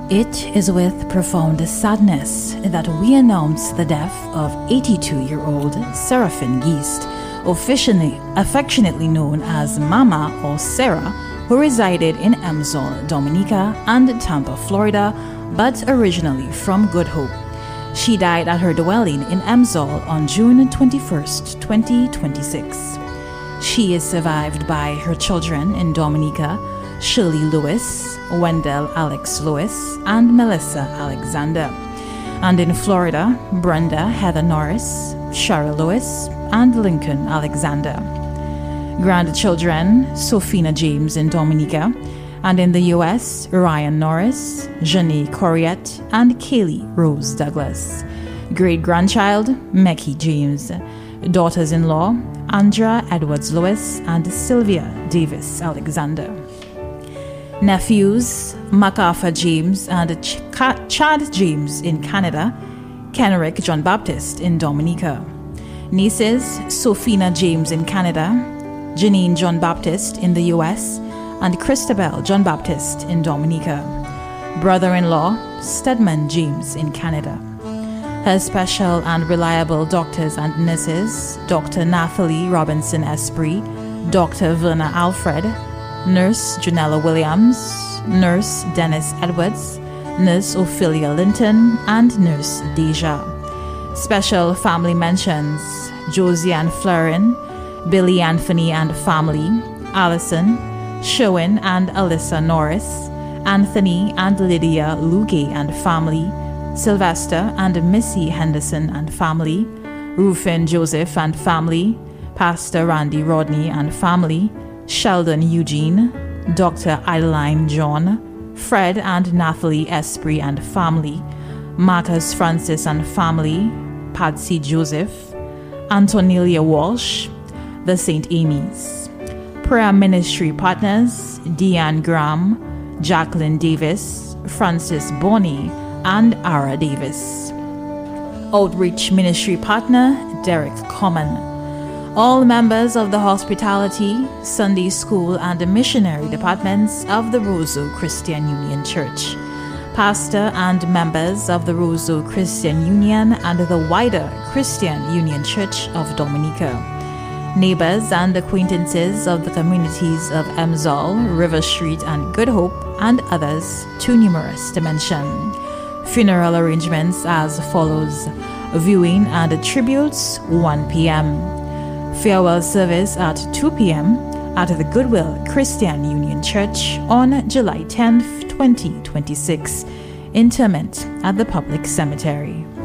It is with profound sadness that we announce the death of 82-year-old Seraphine Geist, affectionately known as Mama or Sarah, who resided in Emsall, Dominica and Tampa, Florida, but originally from Good Hope. She died at her dwelling in Emsall on June 21st, 2026. She is survived by her children in Dominica, Shirley Lewis, Wendell Alex Lewis, and Melissa Alexander. And in Florida, Brenda Heather Norris, Cheryl Lewis, and Lincoln Alexander. Grandchildren, Sophina James in Dominica, and in the U.S., Ryan Norris, Janae Coriette, and Kaylee Rose Douglas. Great-grandchild, Mecky James. Daughters-in-law, Andra Edwards Lewis and Sylvia Davis Alexander. Nephews, MacArthur James and Chad James in Canada, Kenrick John Baptist in Dominica. Nieces, Sophina James in Canada, Janine John Baptist in the U.S., and Christabel John Baptist in Dominica. Brother-in-law, Stedman James in Canada. Her special and reliable doctors and nurses, Dr. Nathalie Robinson Esprit, Dr. Verna Alfred, Nurse Janella Williams, Nurse Dennis Edwards, Nurse Ophelia Linton, and Nurse Deja. Special family mentions, Josiane Fleurin, Billy Anthony and family, Allison, Sherwin and Alyssa Norris, Anthony and Lydia Luge and family, Sylvester and Missy Henderson and family, Rufin Joseph and family, Pastor Randy Rodney and family, Sheldon Eugene, Dr. Adeline John, Fred and Nathalie Esprit and family, Marcus Francis and family, Patsy Joseph, Antonelia Walsh, the St. Amy's. Prayer Ministry Partners, Deanne Graham, Jacqueline Davis, Francis Bonney, and Ara Davis. Outreach Ministry Partner, Derek Common. All members of the hospitality, Sunday school, and the missionary departments of the Roseau Christian Union Church. Pastor and members of the Roseau Christian Union and the wider Christian Union Church of Dominica. Neighbors and acquaintances of the communities of Emsall, River Street, and Good Hope, and others too numerous to mention. Funeral arrangements as follows: viewing and tributes 1 p.m. Farewell service at 2 p.m. at the Goodwill Christian Union Church on July 10th, 2026. Interment at the public cemetery.